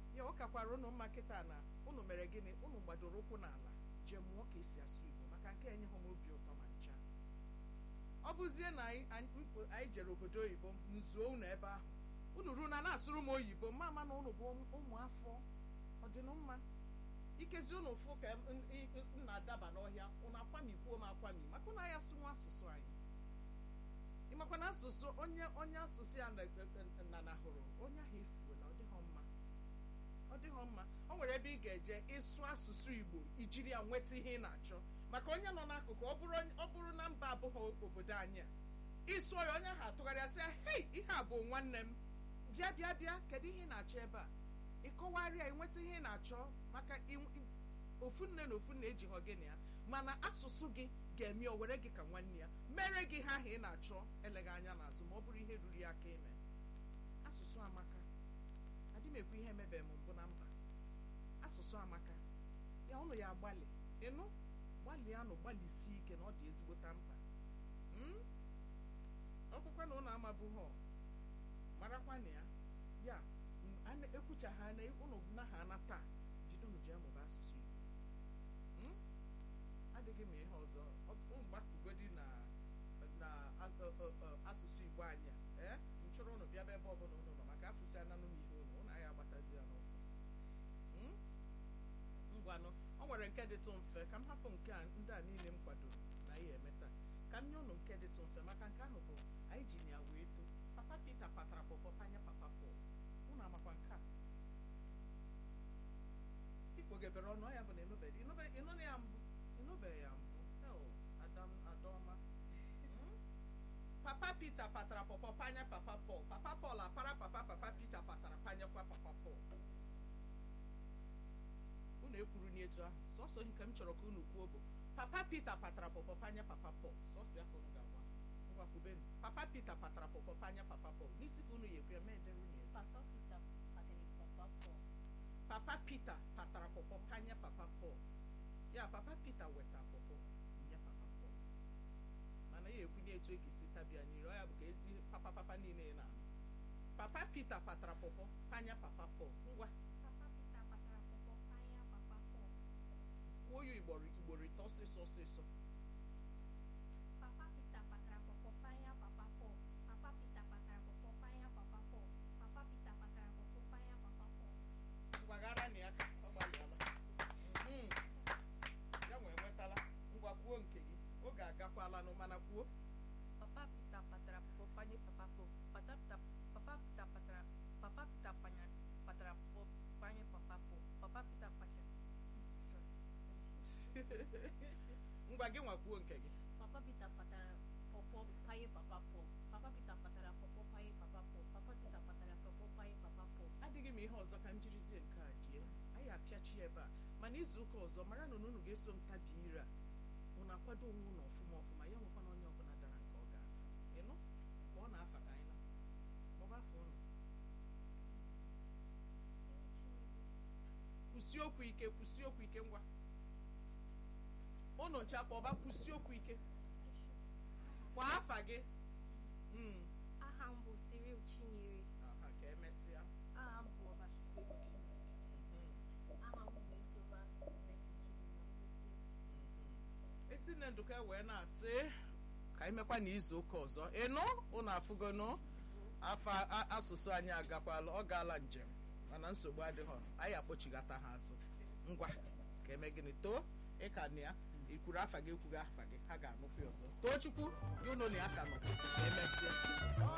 ya ọ kakwara unu mma kịta na unu mere gịnị, unu gbadoro ụkwụ n'ala jee mụọ ka esi asụ Igbo, maka nke enyeghị m obi ụtọ ma ncha. Ọ bụzie na anyị jere obodo oyibo nzuo unu ebe ahụ, unu ruo na na-asụrụ m oyibo mma ama na unu bụ ụmụafọ ọdịnmma. Ikezi unu fụ ka m na-adaba n'ọhịa, unu akwamikwuo m akwami maka na ya sụnwa asụsụ anyị. Ịmakwa na asụsụ onye asụsụ ya nanahụrụ onye ahụ efuola, ọ dịghọ mma. O nwere ebe ị ga-eje ịsụ asụsụ Igbo ijiri ya nweta ihe ị na-achọ, maka onye nọ n'akụkụ ọ bụrụ na mba abụghị obodo anyị a, ịsụọ ya onye ahụ atụgharịa sị ya, hei, ihe a bụ nwanne m, bịa kedu ihe ị na-achọ ebe a, ịkọwarịa ịnweta ihe ị na-achọ, maka ofu nne na ofu nne ejighọ gị na ya, mana asụsụ gị ga-eme o were gị ka nwanne ya, mere gị ha ahụ ị na-achọ eleghị anya n'azụ ma ọ bụrụ ihe ruru ya aka ime. Asụsụ amaka, adị m ekwu ihe emebeghị m mbụ na mba. Asụsụ amaka, ya ụnụ ya agbalị ịnụ, gbalịanụ gbalịsie ike na ọ dị ezigbota mkpa. Ọkwụkwa na ụnụ amabụghọ marakwa na ya ekwucha ha na ụnụ na ha na taa jide unu ji amụba asụsụ Igbo. Adịghị m ihe ọzọ mgbakugodi na asụsụ Igbo anyị a m chọrọ ụnụ bịaba ebe ọbụla ụnụ nọ, maka afụsi ananụ m ihe ụnụ anyị agbatazi ya n'ụfụ. Ngwanụ, o nwere nke dịtụ mfe ka m hapụ nke a ndị a niile m kwadoro na ihe eme taa, ka m nye ụnụ nke dịtụ mfe, maka nke ahụ bụ anyị ji ya wee too. Papa Peter patara pọpọ panya Papa Paul. Unu amakwa nke a ikpogebere ọnụ ya bụ na ịnụbeghị ya mbụ. Adaọma. Papa Peter patara pọpọ panya Papa Paul. Papa Paul apara Papa Peter patara panyakwa Papa Paul. Unu ekwuru n'etu ahụ, sọsọ nke m chọrọ ka unu kwuo bụ Papa Peter patara pọpọ panya Papa Paul. Sọsọ ya ka unu ga-agwa. Ngwa kwubenu. Papa Peter patara pọpọ panya Papa Paul. N'isi ka unu ya ekwu ya mee ederu nye. Papa Peter patara Papa Paul. Papa Peter patara pọpọ panya Papa Paul. Ya Papa Peter weta pọpọ nye Papa Paul. Mana ya ekwu n'etu ga-esi tabia nyiri ọ ya bụ ka papa niile na-anụ. Papa Peter patara pọpọ panya Papa Paul. Ngwa. Papa Peter patara pọpọ panya Papa Paul. Kwuo ya Igboro ite ọsịsọ. Papa Peter patara pọpọ panya Papa Paul. Papa Peter patara pọpọ panya Papa Paul. Papa Peter patara pọpọ panya Papa Paul. Ngwagara na ya ka ọ gbalịala. Ya nwee nwetala. Ngwa kwuo nke gị. Oge agakwala nụ, mana kwuo. Papa Peter patara pọpọ panya Papa Paul. Papa Peter patara pọpọ panya Papa Paul. Papa Peter patara. Ngwa gị nwa kwuo nke gị. Papa Peter patara pọpọ panya Papa Paul. Papa Peter patara pọpọ panya Papa Paul. Papa Peter patara pọpọ panya Papa Paul. Adịghị m ihe ọzọ ka m jirizie nke a jie. Anyị apịachi ebe a, mana izu ụka ọzọ mara na unu ga-eso m tabi ire a. Unu akwado onwe unu ọfụma, ya nwekwa na onye ọbụla dara nke ọ ga-afa. Ịnụ ka ọ na-afa ka anyị na maọbụ afọ unu. Kwụsie okwu ike ngwa. Unu nchakpọba kwụsie okwu ike. Kwa afa gị. Aha m bụ Cyril Chinyere. Aha ka emesịa. Aha m bụ Obasike Chinyere. Aha m bụ Isioma Esi nne Nduka wee na-asị ka anyị mekwa n'izu ụka ọzọ. Ịnụ unu afụgonụ afa asụsụ anyị agakwala, ọ gaala njem mana nsogbu adịghị, anyị akpọchigata ha azụ. Ngwa ka eme gịnị too ịka na ya ikwuru afa gị ekwughị afa gị, ha ga-anụkwu ọzọ. Too Chukwu gị unu na ya ka nọ ka emesịa.